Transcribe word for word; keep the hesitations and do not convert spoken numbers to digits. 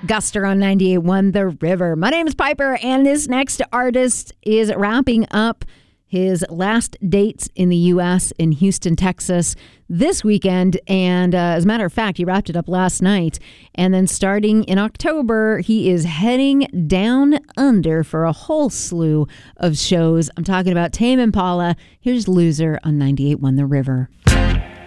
Guster on ninety-eight point one The River. My name is Piper, and this next artist is wrapping up his last dates in the U S in Houston, Texas this weekend. And uh, as a matter of fact, he wrapped it up last night. And then starting in October, he is heading down under for a whole slew of shows. I'm talking about Tame Impala. Here's Loser on ninety-eight point one The River.